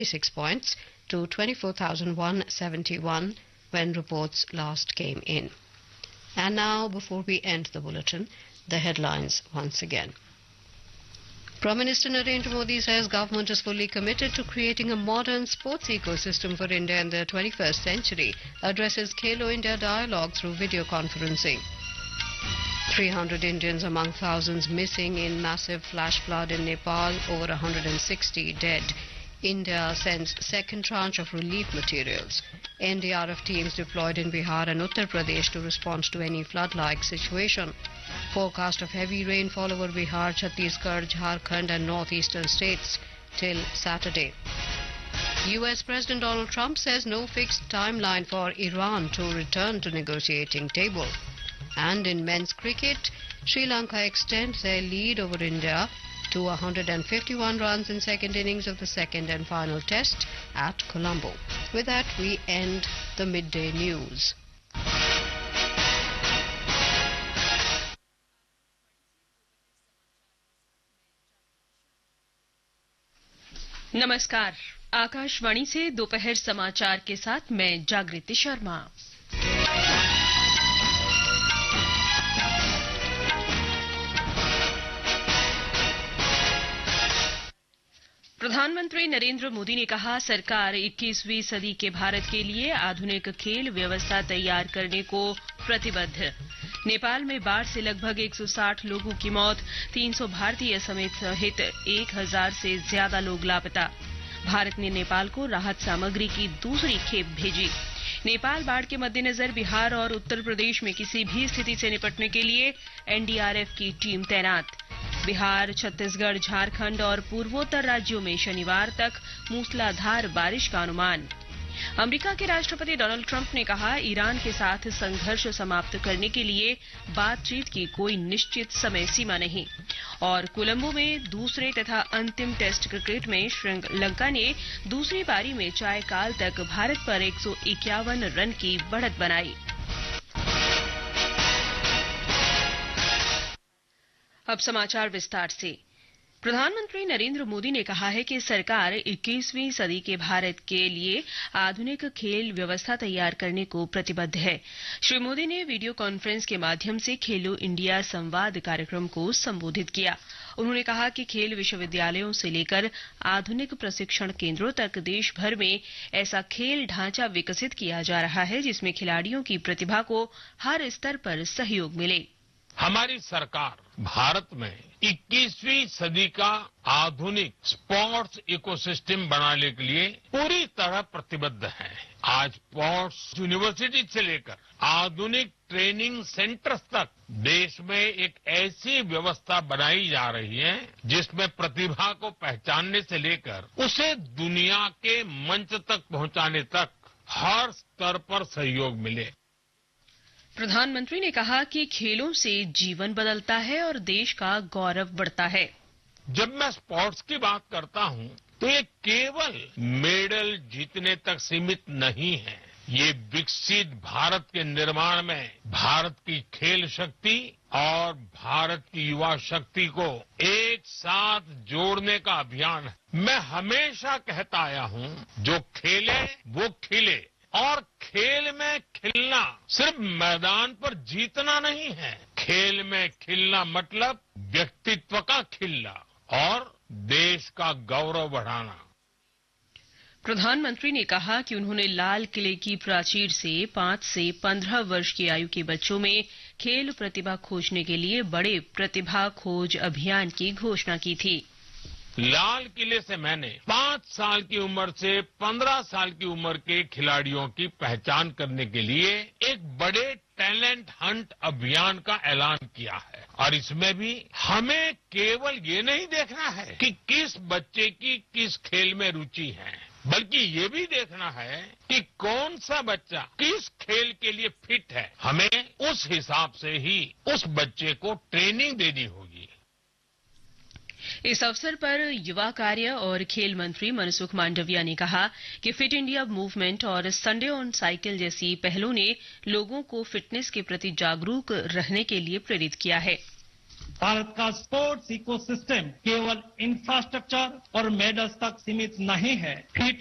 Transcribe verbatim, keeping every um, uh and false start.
six points to twenty-four thousand one hundred seventy-one when reports last came in. And now, before we end the bulletin, the headlines once again. Prime Minister Narendra Modi says government is fully committed to creating a modern sports ecosystem for India in the twenty-first century, addresses Khelo India dialogue through video conferencing. three hundred Indians among thousands missing in massive flash flood in Nepal, over one hundred sixty dead. India sends second tranche of relief materials. N D R F teams deployed in Bihar and Uttar Pradesh to respond to any flood-like situation. Forecast of heavy rainfall over Bihar, Chhattisgarh, Jharkhand and northeastern states till Saturday. U S President Donald Trump says no fixed timeline for Iran to return to negotiating table. And in men's cricket, Sri Lanka extends their lead over India to one hundred fifty-one runs in second innings of the second and final test at Colombo. With that, we end the midday news. नमस्कार, आकाशवाणी से दोपहर समाचार के साथ मैं जागृति शर्मा। प्रधानमंत्री नरेंद्र मोदी ने कहा, सरकार इक्कीसवीं सदी के भारत के लिए आधुनिक खेल व्यवस्था तैयार करने को प्रतिबद्ध। नेपाल में बाढ़ से लगभग एक सौ साठ लोगों की मौत, तीन सौ भारतीय समेत सहित एक हज़ार से ज्यादा लोग लापता। भारत ने नेपाल को राहत सामग्री की दूसरी खेप भेजी। नेपाल बाढ़ के मद्देनजर बिहार और उत्तर प्रदेश में किसी भी स्थिति से निपटने के लिए एन डी आर एफ की टीम तैनात। बिहार, छत्तीसगढ़, झारखंड और पूर्वोत्तर राज्यों में शनिवार तक मूसलाधार बारिश का अनुमान। अमेरिका के राष्ट्रपति डोनाल्ड ट्रंप ने कहा, ईरान के साथ संघर्ष समाप्त करने के लिए बातचीत की कोई निश्चित समय सीमा नहीं। और कोलंबो में दूसरे तथा अंतिम टेस्ट क्रिकेट में श्रीलंका ने दूसरी पारी में चार काल तक भारत पर एक सौ इक्यावन रन की बढ़त बनाई। अब समाचार विस्तार से। प्रधानमंत्री नरेंद्र मोदी ने कहा है कि सरकार इक्कीसवीं सदी के भारत के लिए आधुनिक खेल व्यवस्था तैयार करने को प्रतिबद्ध है। श्री मोदी ने वीडियो कॉन्फ्रेंस के माध्यम से खेलो इंडिया संवाद कार्यक्रम को संबोधित किया। उन्होंने कहा कि खेल विश्वविद्यालयों से लेकर आधुनिक प्रशिक्षण केंद्रों तक देश भर में ऐसा खेल ढांचा विकसित किया जा रहा है जिसमें खिलाड़ियों की प्रतिभा को हर स्तर पर सहयोग मिले। हमारी सरकार भारत में इक्कीसवीं सदी का आधुनिक स्पोर्ट्स इकोसिस्टम बनाने के लिए पूरी तरह प्रतिबद्ध है। आज स्पोर्ट्स यूनिवर्सिटी से लेकर आधुनिक ट्रेनिंग सेंटर्स तक देश में एक ऐसी व्यवस्था बनाई जा रही है जिसमें प्रतिभा को पहचानने से लेकर उसे दुनिया के मंच तक पहुंचाने तक हर स्तर पर सहयोग मिले। प्रधानमंत्री ने कहा कि खेलों से जीवन बदलता है और देश का गौरव बढ़ता है। जब मैं स्पोर्ट्स की बात करता हूं तो ये केवल मेडल जीतने तक सीमित नहीं है। ये विकसित भारत के निर्माण में भारत की खेल शक्ति और भारत की युवा शक्ति को एक साथ जोड़ने का अभियान है। मैं हमेशा कहता आया हूं, जो खेले वो खिले। और खेल में खिलना सिर्फ मैदान पर जीतना नहीं है। खेल में खिलना मतलब व्यक्तित्व का खिलना और देश का गौरव बढ़ाना। प्रधानमंत्री ने कहा कि उन्होंने लाल किले की प्राचीर से पांच से पंद्रह वर्ष की आयु के बच्चों में खेल प्रतिभा खोजने के लिए बड़े प्रतिभा खोज अभियान की घोषणा की थी। लाल किले से मैंने पांच साल की उम्र से पंद्रह साल की उम्र के खिलाड़ियों की पहचान करने के लिए एक बड़े टैलेंट हंट अभियान का ऐलान किया है। और इसमें भी हमें केवल ये नहीं देखना है कि किस बच्चे की किस खेल में रुचि है, बल्कि ये भी देखना है कि कौन सा बच्चा किस खेल के लिए फिट है। हमें उस हिसाब से ही उस बच्चे को ट्रेनिंग देनी होगी। इस अवसर पर युवा कार्य और खेल मंत्री मनसुख मांडविया ने कहा कि फिट इंडिया मूवमेंट और संडे ऑन साइकिल जैसी पहलों ने लोगों को फिटनेस के प्रति जागरूक रहने के लिए प्रेरित किया है। भारत का स्पोर्ट्स इकोसिस्टम केवल इंफ्रास्ट्रक्चर और मेडल्स तक सीमित नहीं है। फिट